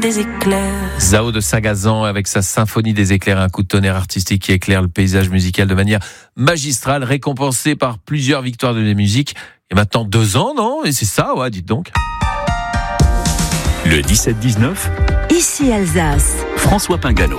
des éclairs. Zao de Sagazan avec sa symphonie des éclairs, un coup de tonnerre artistique qui éclaire le paysage musical de manière magistrale, récompensé par plusieurs victoires de la musique. Et maintenant 2 ans, non ? Et c'est ça, ouais, dites donc. Le 17-19, Ici Alsace. François Pingano.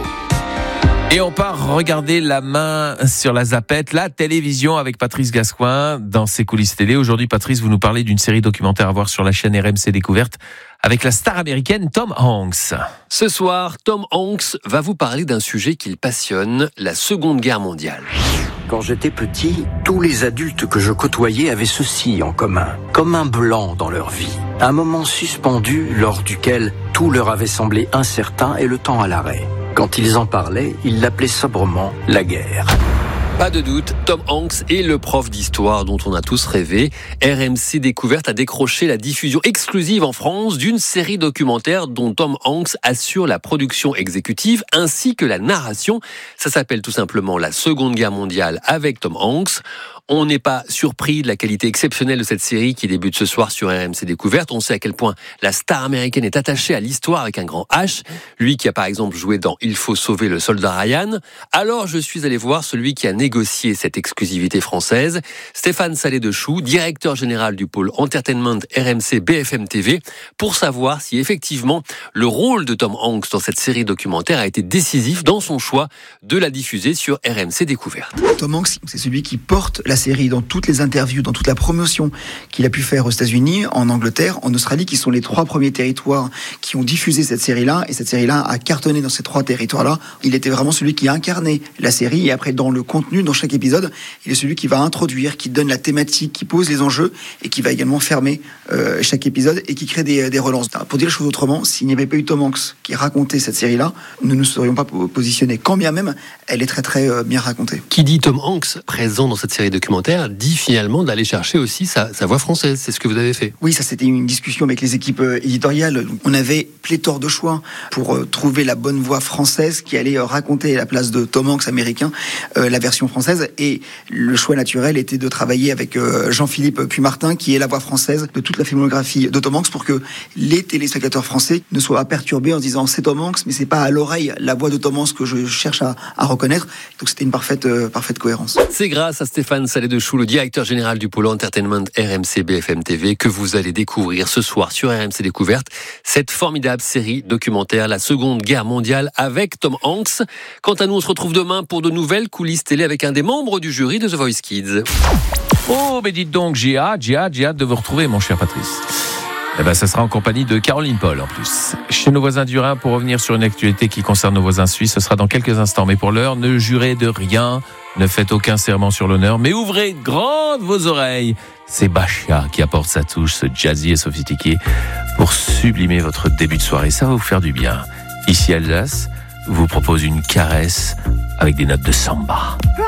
Et on part regarder la main sur la zapette, la télévision avec Patrice Gascoin dans ses coulisses télé. Aujourd'hui, Patrice, vous nous parlez d'une série documentaire à voir sur la chaîne RMC Découverte avec la star américaine Tom Hanks. Ce soir, Tom Hanks va vous parler d'un sujet qu'il passionne, la Seconde Guerre mondiale. Quand j'étais petit, tous les adultes que je côtoyais avaient ceci en commun, comme un blanc dans leur vie. Un moment suspendu lors duquel tout leur avait semblé incertain et le temps à l'arrêt. Quand ils en parlaient, ils l'appelaient sobrement la guerre. Pas de doute, Tom Hanks est le prof d'histoire dont on a tous rêvé. RMC Découverte a décroché la diffusion exclusive en France d'une série documentaire dont Tom Hanks assure la production exécutive ainsi que la narration. Ça s'appelle tout simplement La Seconde Guerre mondiale avec Tom Hanks. On n'est pas surpris de la qualité exceptionnelle de cette série qui débute ce soir sur RMC Découverte. On sait à quel point la star américaine est attachée à l'histoire avec un grand H. Lui qui a par exemple joué dans Il faut sauver le soldat Ryan. Alors je suis allé voir celui qui a négocié cette exclusivité française, Stéphane Salé-Dechoux, directeur général du pôle Entertainment RMC BFM TV, pour savoir si effectivement le rôle de Tom Hanks dans cette série documentaire a été décisif dans son choix de la diffuser sur RMC Découverte. Tom Hanks, c'est celui qui porte la série dans toutes les interviews, dans toute la promotion qu'il a pu faire aux États-Unis, en Angleterre, en Australie, qui sont les 3 premiers territoires qui ont diffusé cette série-là. Et cette série-là a cartonné dans ces 3 territoires-là. Il était vraiment celui qui a incarné la série. Et après, dans le contenu, dans chaque épisode, il est celui qui va introduire, qui donne la thématique, qui pose les enjeux et qui va également fermer chaque épisode et qui crée des relances. Pour dire les choses autrement, s'il n'y avait pas eu Tom Hanks qui racontait cette série-là, nous ne nous serions pas positionnés. Quand bien même, elle est très très bien racontée. Qui dit Tom Hanks présent dans cette série documentaire dit finalement d'aller chercher aussi sa voix française. C'est ce que vous avez fait. Oui, ça c'était une discussion avec les équipes éditoriales. On avait pléthore de choix pour trouver la bonne voix française qui allait raconter à la place de Tom Hanks américain la version française. Et le choix naturel était de travailler avec Jean-Philippe Puy-Martin qui est la voix française de toute la filmographie de Tom Hanks pour que les téléspectateurs français ne soient pas perturbés en se disant c'est Tom Hanks mais c'est pas à l'oreille la voix de Tom Hanks que je cherche à reconnaître. Donc c'était une parfaite cohérence. C'est grâce à Stéphane Salé-Dechoux, le directeur général du pôle Entertainment RMC BFM TV, que vous allez découvrir ce soir sur RMC Découverte cette formidable série documentaire La Seconde Guerre mondiale avec Tom Hanks. Quant à nous, on se retrouve demain pour de nouvelles coulisses télé avec un des membres du jury de The Voice Kids. Oh, mais dites donc, j'ai hâte de vous retrouver, mon cher Patrice. Eh ben, ça sera en compagnie de Caroline Paul, en plus. Chez nos voisins du Rhin, pour revenir sur une actualité qui concerne nos voisins suisses, ce sera dans quelques instants. Mais pour l'heure, ne jurez de rien, ne faites aucun serment sur l'honneur, mais ouvrez grandes vos oreilles. C'est Bachia qui apporte sa touche, ce jazzy et sophistiqué, pour sublimer votre début de soirée. Ça va vous faire du bien. Ici, Alsace vous propose une caresse avec des notes de samba.